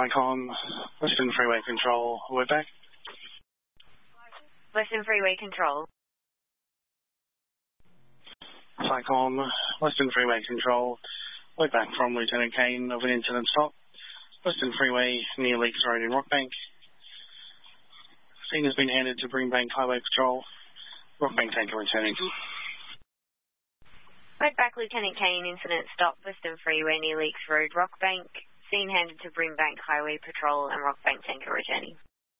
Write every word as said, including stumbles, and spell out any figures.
Cycon, Western Freeway Control, we're back. Western Freeway Control. Cycon, Western Freeway Control, we're back from Lieutenant Kane of an incident stop. Western Freeway near Leaks Road in Rockbank. Scene has been handed to Brimbank Highway Patrol. Rockbank tanker returning. Right back, Lieutenant Kane, incident stop, Western Freeway near Leaks Road, Rockbank. Scene handed to Brimbank Highway Patrol and Rockbank tanker returning.